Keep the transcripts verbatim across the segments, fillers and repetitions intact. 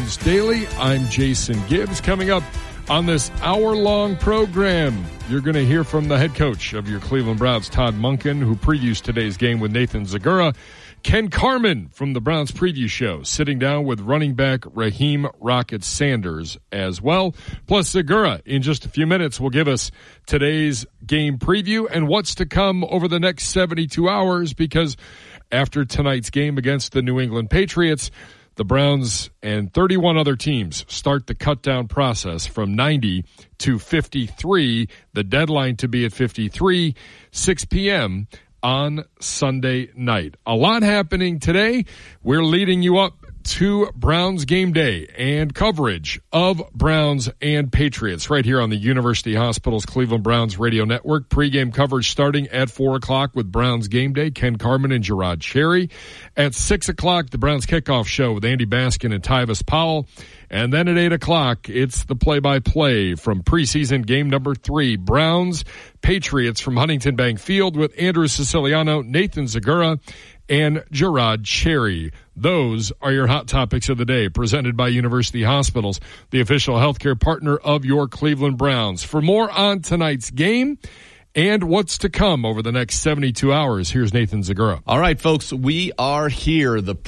Browns Daily. I'm Jason Gibbs. Coming up on this hour-long program, you're going to hear from the head coach of your Cleveland Browns, Todd Monken, who previews today's game with Nathan Zegura. Ken Carman from the Browns Preview Show, sitting down with running back Raheem Rocket Sanders as well. Plus, Zegura, in just a few minutes, will give us today's game preview and what's to come over the next seventy-two hours, because after tonight's game against the New England Patriots, the Browns and thirty-one other teams start the cut-down process from ninety to fifty-three, the deadline to be at fifty-three, six p.m., on Sunday night. A lot happening today. We're leading you up to Browns game day and coverage of Browns and Patriots right here on the University Hospitals Cleveland Browns radio network. Pre-game coverage starting at four o'clock with Browns game day, Ken Carman and Gerard Cherry. At six o'clock, the Browns kickoff show with Andy Baskin and Tyvis Powell. And then at eight o'clock, it's the play-by-play from preseason game number three, Browns Patriots from Huntington Bank Field with Andrew Siciliano, Nathan Zegura, and Gerard Cherry. Those are your hot topics of the day, presented by University Hospitals, the official healthcare partner of your Cleveland Browns. For more on tonight's game and what's to come over the next seventy-two hours, here's Nathan Zegura. All right, folks, we are here, the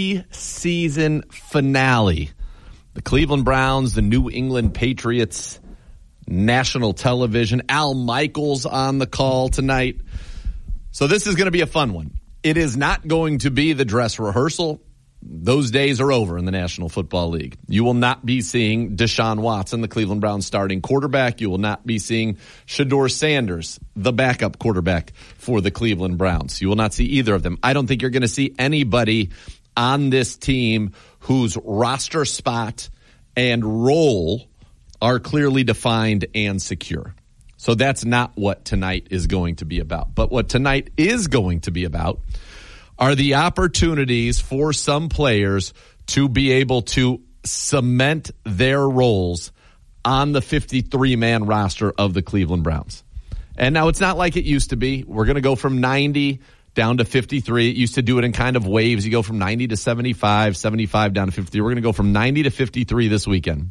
preseason finale. The Cleveland Browns, the New England Patriots, national television. Al Michaels on the call tonight. So this is going to be a fun one. It is not going to be the dress rehearsal. Those days are over in the National Football League. You will not be seeing Deshaun Watson, the Cleveland Browns starting quarterback. You will not be seeing Shedeur Sanders, the backup quarterback for the Cleveland Browns. You will not see either of them. I don't think you're going to see anybody on this team whose roster spot and role are clearly defined and secure. So that's not what tonight is going to be about. But what tonight is going to be about are the opportunities for some players to be able to cement their roles on the fifty-three man roster of the Cleveland Browns. And now it's not like it used to be. We're going to go from ninety down to fifty-three. It used to do it in kind of waves. You go from ninety to seventy-five, seventy-five down to fifty-three. We're going to go from ninety to fifty-three this weekend.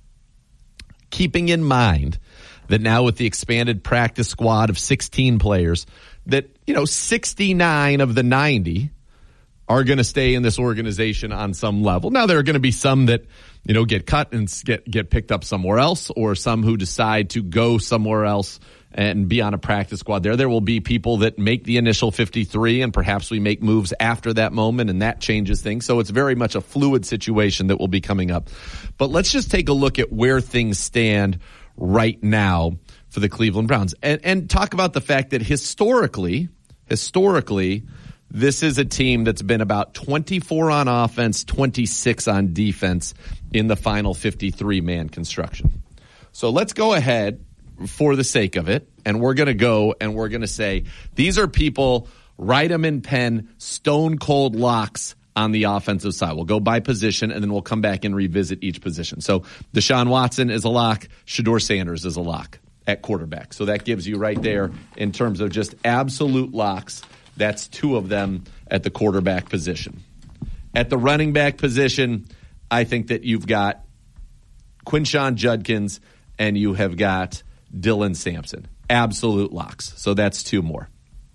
Keeping in mind that now with the expanded practice squad of sixteen players, that, you know, sixty-nine of the ninety are going to stay in this organization on some level. Now, there are going to be some that, you know, get cut and get, get picked up somewhere else, or some who decide to go somewhere else and be on a practice squad there. There will be people that make the initial fifty-three, and perhaps we make moves after that moment, and that changes things. So it's very much a fluid situation that will be coming up. But let's just take a look at where things stand right now for the Cleveland Browns, and, and talk about the fact that historically, historically, this is a team that's been about twenty-four on offense, twenty-six on defense in the final fifty-three man construction. So let's go ahead for the sake of it, and we're going to go and we're going to say these are people, write them in pen, stone cold locks on the offensive side. We'll go by position, and then we'll come back and revisit each position. So Deshaun Watson is a lock. Shedeur Sanders is a lock at quarterback. So that gives you right there, in terms of just absolute locks, that's two of them at the quarterback position. At the running back position, I think that you've got Quinshon Judkins and you have got Dylan Sampson. Absolute locks. So that's two more.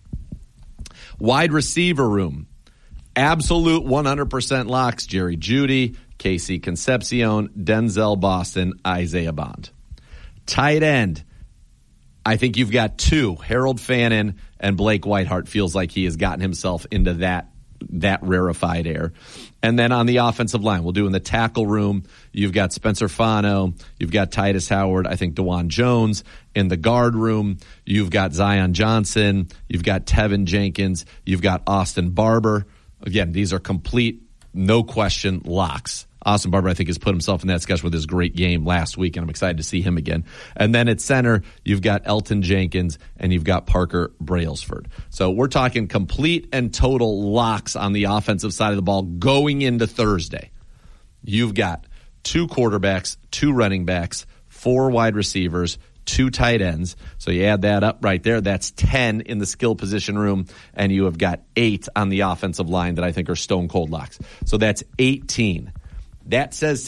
Wide receiver room. Absolute one hundred percent locks. Jerry Jeudy, Casey Concepcion, Denzel Boston, Isaiah Bond. Tight end. I think you've got two. Harold Fannin and Blake Whiteheart. Feels like he has gotten himself into that that rarefied air. And then on the offensive line, we'll do in the tackle room, you've got Spencer Fano, you've got Titus Howard, I think DeJuan Jones. In the guard room, you've got Zion Johnson, you've got Tevin Jenkins, you've got Austin Barber. Again, these are complete, no question, locks. Austin Barber, I think, has put himself in that sketch with his great game last week, and I'm excited to see him again. And then at center, you've got Elton Jenkins, and you've got Parker Brailsford. So we're talking complete and total locks on the offensive side of the ball going into Thursday. You've got two quarterbacks, two running backs, four wide receivers, two tight ends. So you add that up right there. That's ten in the skill position room, and you have got eight on the offensive line that I think are stone cold locks. So that's eighteen. That says